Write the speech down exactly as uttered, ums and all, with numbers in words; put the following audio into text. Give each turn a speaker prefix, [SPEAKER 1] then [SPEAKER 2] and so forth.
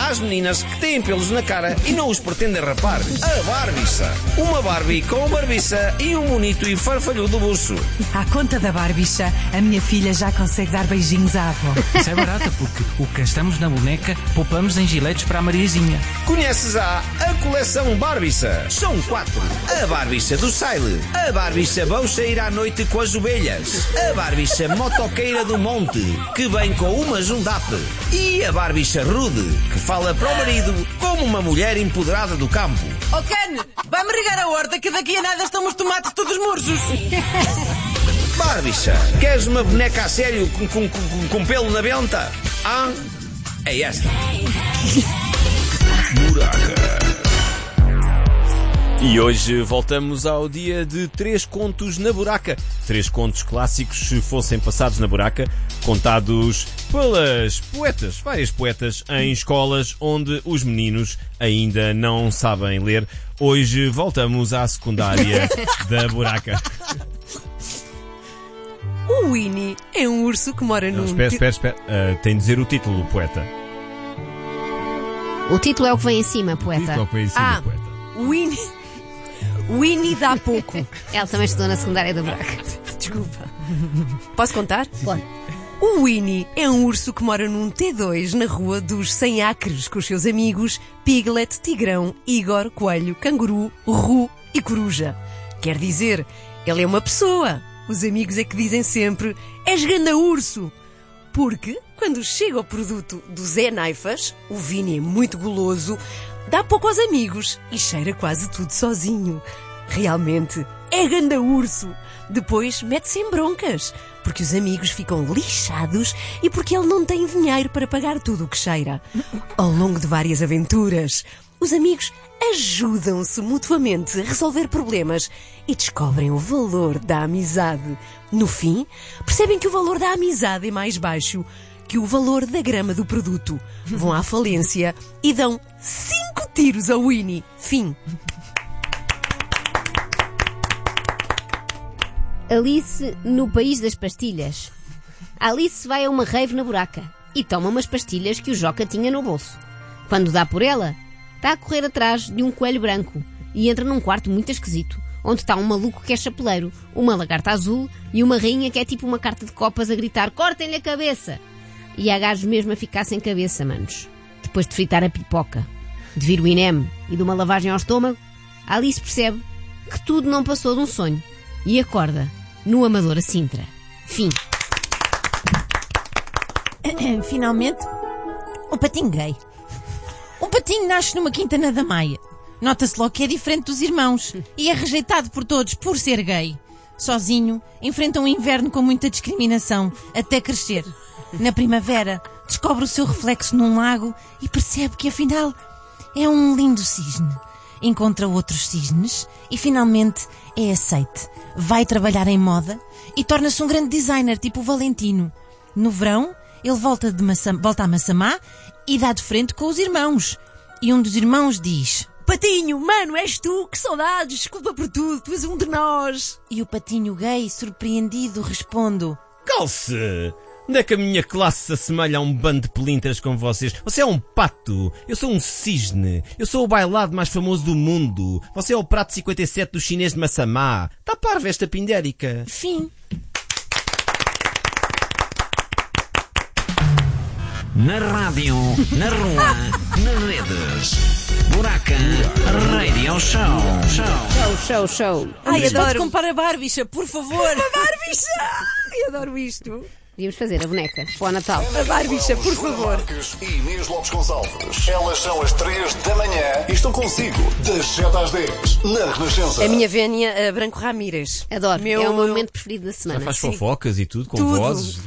[SPEAKER 1] às meninas que têm pelos na cara e não os pretendem rapar. A barbicha. Uma Barbie com barbicha e um bonito e farfalhudo buço.
[SPEAKER 2] À conta da barbicha, a minha filha já consegue dar beijinhos à avó.
[SPEAKER 3] Isso é barata, porque o que gastamos na boneca poupamos em giletes para a Mariazinha.
[SPEAKER 1] Conheces já a coleção Barbicha? São quatro. A barbicha do Saile. A barbicha Boucha ir à noite com as ovelhas. A barbicha motoqueira do monte, que vem com uma jundape. E a barbicha rude, que fala para o marido como uma mulher empoderada do campo.
[SPEAKER 4] Oh Ken, vai-me regar a horta que daqui a nada estão os tomates todos murchos.
[SPEAKER 1] Barbicha, queres uma boneca a sério com, com, com, com pelo na benta? Ah, é esta. Buraca.
[SPEAKER 5] E hoje voltamos ao dia de três contos na buraca. Três contos clássicos se fossem passados na buraca, contados pelas poetas, várias poetas, em escolas onde os meninos ainda não sabem ler. Hoje voltamos à secundária da buraca.
[SPEAKER 6] O Winnie é um urso que mora
[SPEAKER 5] Não,
[SPEAKER 6] num...
[SPEAKER 5] espera, espera, espera. Uh, tem de dizer o título, poeta.
[SPEAKER 7] O título é o que vem em cima,
[SPEAKER 5] O
[SPEAKER 7] poeta.
[SPEAKER 5] título é o que vem em cima,
[SPEAKER 6] Ah.
[SPEAKER 5] poeta.
[SPEAKER 6] Winnie... Winnie dá pouco.
[SPEAKER 7] Ela também estudou na secundária da buraca.
[SPEAKER 6] Desculpa. Posso contar?
[SPEAKER 7] Pode.
[SPEAKER 6] O Winnie é um urso que mora num T dois na rua dos cem acres com os seus amigos Piglet, Tigrão, Igor, Coelho, Canguru, Ru e Coruja. Quer dizer, ele é uma pessoa. Os amigos é que dizem sempre: és ganda urso. Porque, quando chega o produto do Zé Naifas, o Winnie é muito goloso, dá pouco aos amigos e cheira quase tudo sozinho. Realmente, é ganda urso. Depois mete-se em broncas, porque os amigos ficam lixados e porque ele não tem dinheiro para pagar tudo o que cheira. Ao longo de várias aventuras, os amigos ajudam-se mutuamente a resolver problemas e descobrem o valor da amizade. No fim, percebem que o valor da amizade é mais baixo que o valor da grama do produto. Vão à falência e dão cinco tiros ao Winnie. Fim.
[SPEAKER 7] Alice no País das Pastilhas. Alice vai a uma rave na buraca e toma umas pastilhas que o Joca tinha no bolso. Quando dá por ela, está a correr atrás de um coelho branco e entra num quarto muito esquisito, onde está um maluco que é chapeleiro, uma lagarta azul e uma rainha que é tipo uma carta de copas a gritar: cortem-lhe a cabeça! E há gajos mesmo a ficar sem cabeça, manos. Depois de fritar a pipoca, de vir o Inem e de uma lavagem ao estômago, a Alice percebe que tudo não passou de um sonho e acorda no Amadora Sintra. Fim.
[SPEAKER 4] Finalmente, um patinho gay. Um patinho nasce numa quintana da Maia. Nota-se logo que é diferente dos irmãos e é rejeitado por todos por ser gay. Sozinho, enfrenta um inverno com muita discriminação, até crescer. Na primavera, descobre o seu reflexo num lago e percebe que afinal é um lindo cisne. Encontra outros cisnes e finalmente é aceite. Vai trabalhar em moda e torna-se um grande designer tipo o Valentino. No verão, ele volta, de Massa, volta a Massamá e dá de frente com os irmãos. E um dos irmãos diz:
[SPEAKER 6] Patinho, mano, és tu? Que saudades, desculpa por tudo, tu és um de nós.
[SPEAKER 4] E o patinho gay, surpreendido, responde:
[SPEAKER 5] Calce! Onde é que a minha classe se assemelha a um bando de pelintras como vocês? Você é um pato, eu sou um cisne, eu sou o bailado mais famoso do mundo, você é o prato cinquenta e sete do chinês de Massamá. Está parva esta pindérica.
[SPEAKER 4] Fim.
[SPEAKER 8] Na rádio, na rua, nas redes. Buraca Radio Show. Show.
[SPEAKER 7] Show, show, show.
[SPEAKER 6] Ai,
[SPEAKER 4] Mas
[SPEAKER 6] adoro.
[SPEAKER 4] pode comprar a barbicha, por favor.
[SPEAKER 6] A barbicha! Ai, adoro isto.
[SPEAKER 7] Devíamos fazer a boneca para o Natal.
[SPEAKER 6] A barbicha, por favor.
[SPEAKER 9] Marques e Inês Lopes Gonçalves. Elas são as três da manhã e estão consigo das sete às dez na Renascença.
[SPEAKER 6] A minha vénia, a Branco Ramírez.
[SPEAKER 7] Adoro.
[SPEAKER 6] Meu-
[SPEAKER 7] É o meu momento preferido da semana.
[SPEAKER 5] Já faz
[SPEAKER 6] Sim.
[SPEAKER 5] fofocas e tudo, com
[SPEAKER 6] Tudo.
[SPEAKER 5] vozes.